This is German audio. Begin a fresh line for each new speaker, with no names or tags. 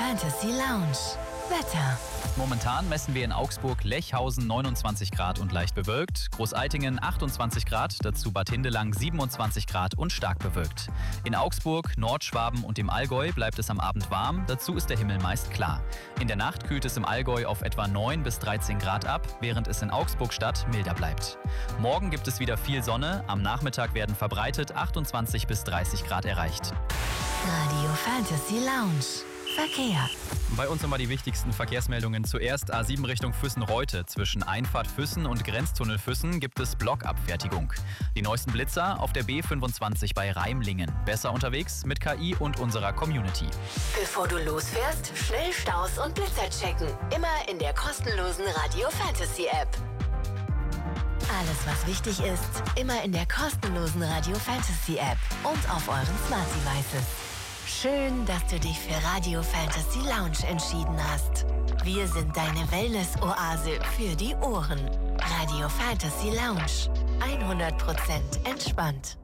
Fantasy Lounge. Wetter.
Momentan messen wir in Augsburg Lechhausen 29 Grad und leicht bewölkt, Großaitingen 28 Grad, dazu Bad Hindelang 27 Grad und stark bewölkt. In Augsburg, Nordschwaben und im Allgäu bleibt es am Abend warm, dazu ist der Himmel meist klar. In der Nacht kühlt es im Allgäu auf etwa 9 bis 13 Grad ab, während es in Augsburg-Stadt milder bleibt. Morgen gibt es wieder viel Sonne, am Nachmittag werden verbreitet 28 bis 30 Grad erreicht.
Radio Fantasy Lounge. Verkehr.
Bei uns nochmal die wichtigsten Verkehrsmeldungen. Zuerst A7 Richtung Füssen-Reute. Zwischen Einfahrt Füssen und Grenztunnel Füssen gibt es Blockabfertigung. Die neuesten Blitzer auf der B25 bei Reimlingen. Besser unterwegs mit KI und unserer Community.
Bevor du losfährst, schnell Staus und Blitzer checken. Immer in der kostenlosen Radio Fantasy App. Alles, was wichtig ist, immer in der kostenlosen Radio Fantasy App und auf euren Smart Devices. Schön, dass du dich für Radio Fantasy Lounge entschieden hast. Wir sind deine Wellness-Oase für die Ohren. Radio Fantasy Lounge. 100% entspannt.